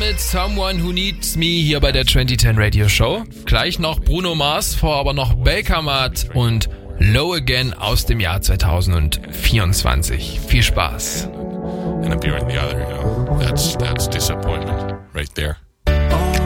mit Someone Who Needs Me hier bei der 2010 Radio Show. Gleich noch Bruno Mars, vor aber noch Belkamat und Low Again aus dem Jahr 2024. Viel Spaß. And a beer in the other, that's disappointment right there.